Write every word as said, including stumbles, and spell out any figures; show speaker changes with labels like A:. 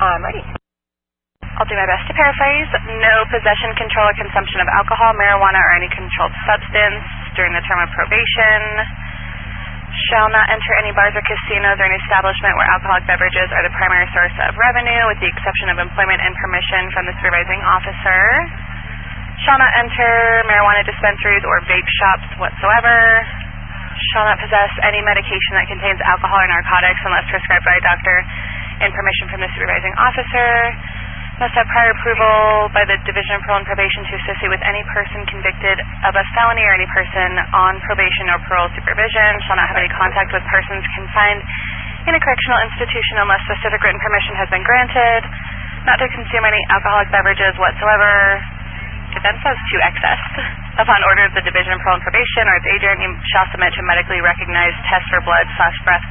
A: I'm ready.
B: I'll do my best to paraphrase. No possession, control, or consumption of alcohol, marijuana, or any controlled substance during the term of probation. Shall not enter any bars or casinos or any establishment where alcoholic beverages are the primary source of revenue, with the exception of employment and permission from the supervising officer. Shall not enter marijuana dispensaries or vape shops whatsoever. Shall not possess any medication that contains alcohol or narcotics unless prescribed by a doctor and permission from the supervising officer. Must have prior approval by the Division of Parole and Probation to associate with any person convicted of a felony or any person on probation or parole supervision. Shall not have any contact with persons confined in a correctional institution unless specific written permission has been granted. Not to consume any alcoholic beverages whatsoever. It then says to excess. Upon order of the Division of Parole and Probation or its agent, you shall submit to medically recognized test for blood slash breath